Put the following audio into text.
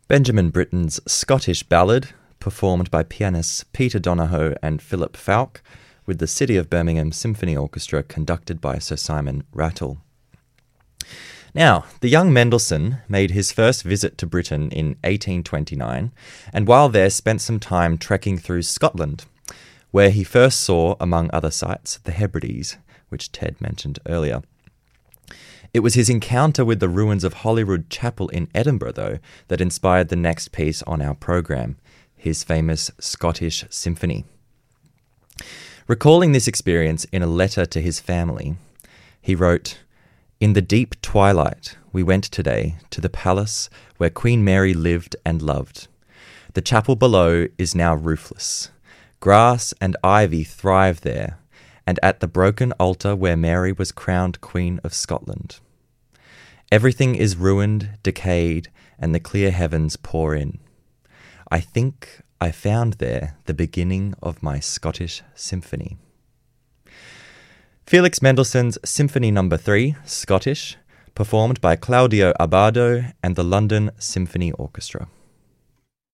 Benjamin Britten's Scottish Ballad, performed by pianists Peter Donohoe and Philip Falk, with the City of Birmingham Symphony Orchestra conducted by Sir Simon Rattle. Now, the young Mendelssohn made his first visit to Britain in 1829, and while there spent some time trekking through Scotland, where he first saw, among other sights, the Hebrides, which Ted mentioned earlier. It was his encounter with the ruins of Holyrood Chapel in Edinburgh, though, that inspired the next piece on our programme, his famous Scottish Symphony. Recalling this experience in a letter to his family, he wrote, "In the deep twilight we went today to the palace where Queen Mary lived and loved. The chapel below is now roofless. Grass and ivy thrive there, and at the broken altar where Mary was crowned Queen of Scotland. Everything is ruined, decayed, and the clear heavens pour in. I think I found there the beginning of my Scottish Symphony." Felix Mendelssohn's Symphony No. 3, Scottish, performed by Claudio Abbado and the London Symphony Orchestra.